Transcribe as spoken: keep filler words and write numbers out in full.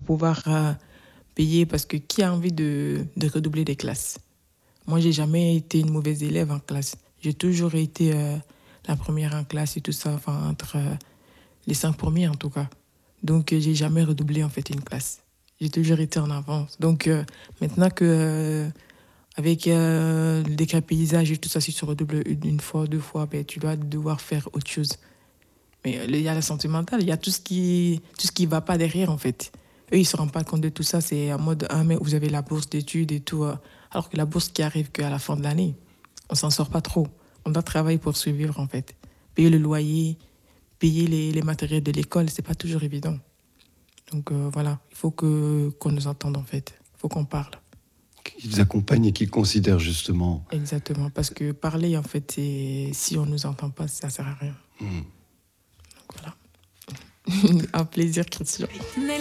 pouvoir euh, payer, parce que qui a envie de, de redoubler des classes? Moi, j'ai jamais été une mauvaise élève en classe. J'ai toujours été euh, la première en classe et tout ça, enfin, entre euh, les cinq premiers en tout cas. Donc, euh, j'ai jamais redoublé en fait une classe. J'ai toujours été en avance. Donc, euh, maintenant que, euh, avec euh, le décapéisage et tout ça, si tu redoubles une, une fois, deux fois, ben, tu vas devoir faire autre chose. Mais euh, il y a la santé mentale, il y a tout ce qui tout ce qui va pas derrière en fait. Eux, ils se rendent pas compte de tout ça. C'est en mode, ah, mais vous avez la bourse d'études et tout. euh, Alors que la bourse qui arrive qu'à la fin de l'année, on s'en sort pas trop. On doit travailler pour survivre en fait. Payer le loyer, payer les, les matériels de l'école, c'est pas toujours évident. Donc euh, voilà, il faut que qu'on nous entende en fait. Il faut qu'on parle. Qu'ils accompagnent et qu'ils considèrent justement. Exactement, parce que parler en fait, c'est- si on nous entend pas, ça sert à rien. Mmh. Donc voilà. Un plaisir, Christian.